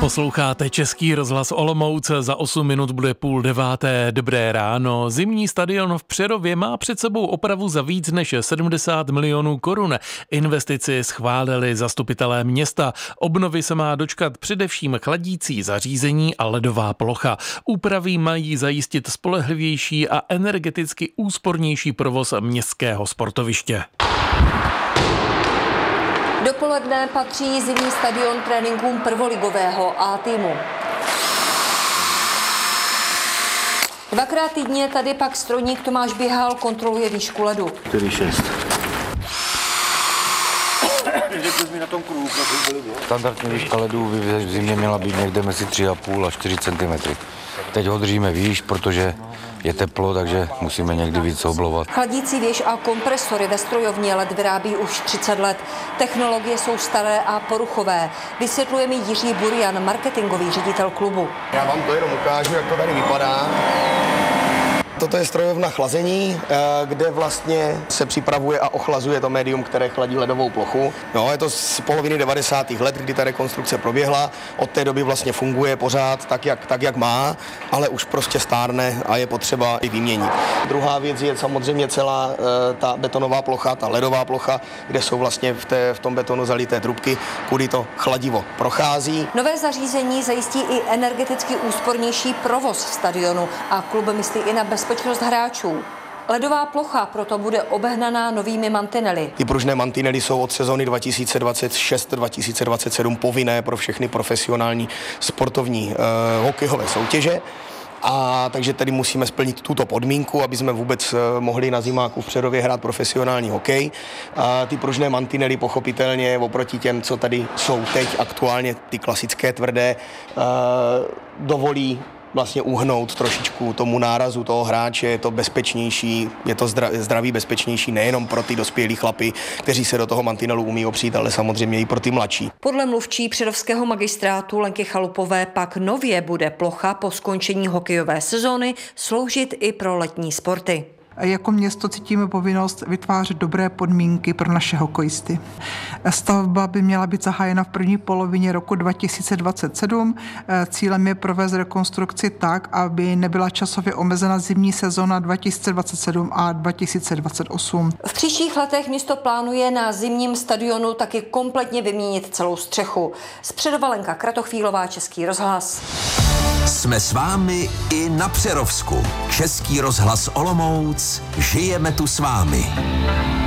Posloucháte Český rozhlas Olomouc, za 8 minut bude 8:30. Dobré ráno. Zimní stadion v Přerově má před sebou opravu za víc než 70 milionů korun. Investici schválili zastupitelé města. Obnovy se má dočkat především chladící zařízení a ledová plocha. Úpravy mají zajistit spolehlivější a energeticky úspornější provoz městského sportoviště. Dopoledne patří zimní stadion tréninkům prvoligového A týmu. Dvakrát týdně tady pak strojník Tomáš Běhal kontroluje výšku ledu. 4,6. Standardní výška ledu v zimě měla být někde mezi 3,5 a 4 cm. Teď ho držíme výš, protože je teplo, takže musíme někdy víc oblovat. Chladící věž a kompresory ve strojovně led vyrábí už 30 let. Technologie jsou staré a poruchové. Vysvětluje mi Jiří Burian, marketingový ředitel klubu. Já vám to jenom ukážu, jak to tady vypadá. Toto je strojovna chlazení, kde vlastně se připravuje a ochlazuje to médium, které chladí ledovou plochu. No, je to z poloviny 90. let, kdy ta rekonstrukce proběhla. Od té doby vlastně funguje pořád tak, jak má, ale už prostě stárne a je potřeba i vyměnit. Druhá věc je samozřejmě celá ta betonová plocha, ta ledová plocha, kde jsou vlastně v tom betonu zalité trubky, kudy to chladivo prochází. Nové zařízení zajistí i energeticky úspornější provoz stadionu a klub myslí i na bezpečnost hráčů. Ledová plocha proto bude obehnaná novými mantinely. Ty pružné mantinely jsou od sezóny 2026-2027 povinné pro všechny profesionální sportovní hokejové soutěže. A takže tady musíme splnit tuto podmínku, aby jsme vůbec mohli na zimáku v Přerově hrát profesionální hokej. A ty pružné mantinely pochopitelně oproti těm, co tady jsou teď aktuálně, ty klasické tvrdé, dovolí vlastně uhnout trošičku tomu nárazu toho hráče, je to bezpečnější, je to zdraví bezpečnější nejenom pro ty dospělí chlapy, kteří se do toho mantinelu umí opřít, ale samozřejmě i pro ty mladší. Podle mluvčí přerovského magistrátu Lenky Chalupové pak nově bude plocha po skončení hokejové sezóny sloužit i pro letní sporty. Jako město cítíme povinnost vytvářet dobré podmínky pro naše hokejisty. Stavba by měla být zahájena v první polovině roku 2027. Cílem je provést rekonstrukci tak, aby nebyla časově omezena zimní sezóna 2027 a 2028. V příštích letech město plánuje na zimním stadionu taky kompletně vyměnit celou střechu. Z Přerova Lenka Kratochvílová, Český rozhlas. Jsme s vámi i na Přerovsku. Český rozhlas Olomouc. Žijeme tu s vámi.